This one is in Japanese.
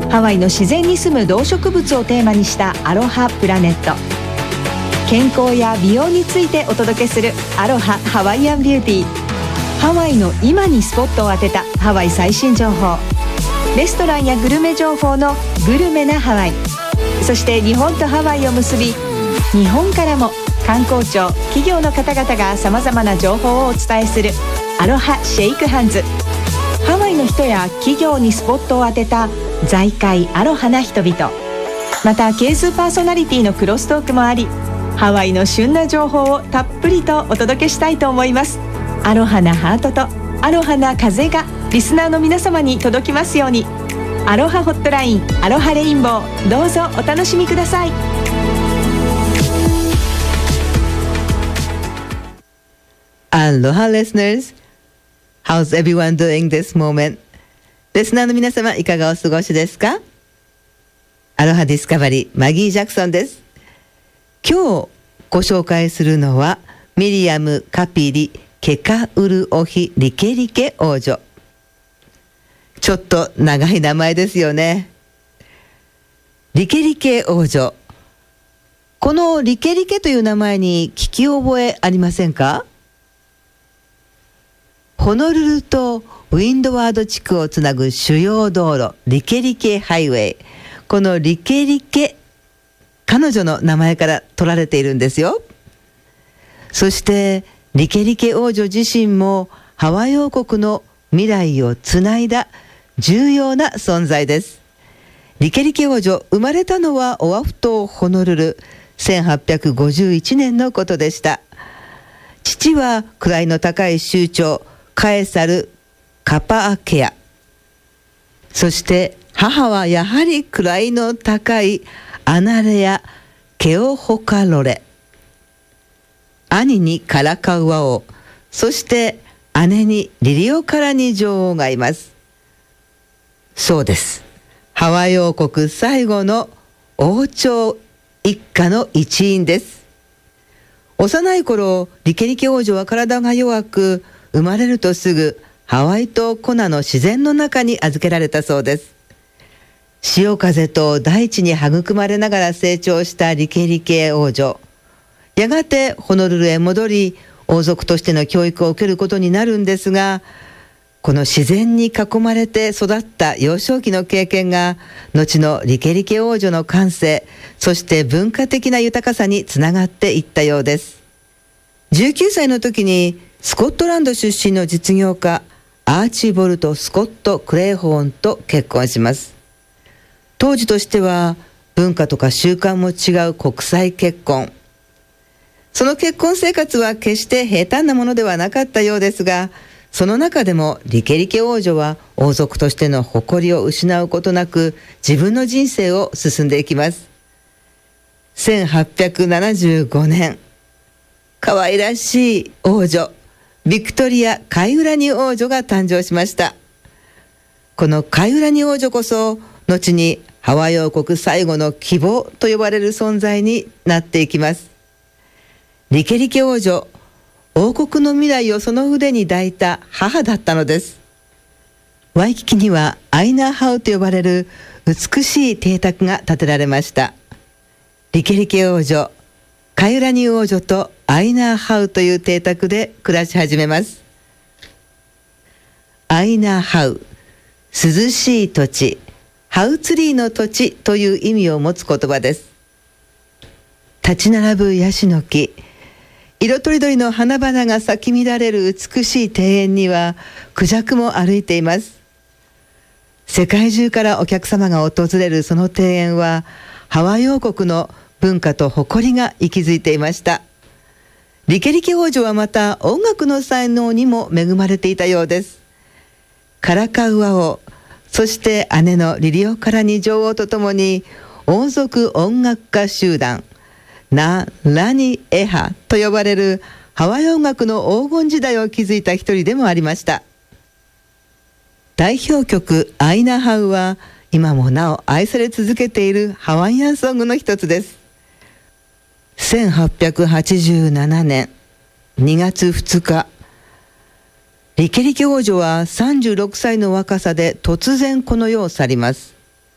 ハワイの自然に住む動植物をテーマにしたアロハプラネット。健康や美容についてお届けするアロハハワイアンビューティー。ハワイの今にスポットを当てたハワイ最新情報、レストランやグルメ情報のグルメなハワイ、そして日本とハワイを結び、日本からも観光庁、企業の方々がさまざまな情報をお伝えするアロハシェイクハンズ。ハワイの人や企業にスポットを当てた財界アロハな人々、またケースパーソナリティのクロストークもあり、ハワイの旬な情報をたっぷりとお届けしたいと思います。アロハなハートとアロハな風がリスナーの皆様に届きますように。アロハホットライン、アロハレインボー、どうぞお楽しみください。 Aloha listeners, how's everyone doing this moment? リスナーの皆様、いかがお過ごしですか？アロハディスカバリー、マギー・ジャクソンです。今日ご紹介するのはミリアム・カピリ・ケカウルオヒ・リケリケ王女。ちょっと長い名前ですよね。リケリケ王女。このリケリケという名前に聞き覚えありませんか？ホノルルとウィンドワード地区をつなぐ主要道路、リケリケハイウェイ。このリケリケ、彼女の名前から取られているんですよ。そしてリケリケ王女自身もハワイ王国の未来をつないだ重要な存在です。リケリケ王女、生まれたのはオアフ島ホノルル、1851年のことでした。父は位の高い酋長カエサル・カパアケア、そして母はやはり位の高いアナレア・ケオホカロレ、兄にカラカウア王、そして姉にリリオカラニ女王がいます。そうです、ハワイ王国最後の王朝一家の一員です。幼い頃、リケリケ王女は体が弱く、生まれるとすぐハワイ島コナの自然の中に預けられたそうです。潮風と大地に育まれながら成長したリケリケ王女、やがてホノルルへ戻り、王族としての教育を受けることになるんですが、この自然に囲まれて育った幼少期の経験が、後のリケリケ王女の感性、そして文化的な豊かさにつながっていったようです。19歳の時にスコットランド出身の実業家アーチボルト・スコット・クレイホーンと結婚します。当時としては文化とか習慣も違う国際結婚。その結婚生活は決して平坦なものではなかったようですが、その中でもリケリケ王女は王族としての誇りを失うことなく自分の人生を進んでいきます。1875年、可愛らしい王女ビクトリア・カイウラニ王女が誕生しました。このカイウラニ王女こそ後にハワイ王国最後の希望と呼ばれる存在になっていきます。リケリケ王女、王国の未来をその腕に抱いた母だったのです。ワイキキにはアイナーハウと呼ばれる美しい邸宅が建てられました。リケリケ王女、カイウラニ王女とアイナーハウという邸宅で暮らし始めます。アイナーハウ、涼しい土地、ハウツリーの土地という意味を持つ言葉です。立ち並ぶヤシの木、色とりどりの花々が咲き乱れる美しい庭園にはクジャクも歩いています。世界中からお客様が訪れるその庭園は、ハワイ王国の文化と誇りが息づいていました。リケリケ王女はまた音楽の才能にも恵まれていたようです。カラカウア王、そして姉のリリオカラニ女王とともに王族音楽家集団ナ・ラニ・エハと呼ばれるハワイ音楽の黄金時代を築いた一人でもありました。代表曲アイナハウは今もなお愛され続けているハワイアンソングの一つです。1887年2月2日、リケリケ王女は36歳の若さで突然この世を去ります。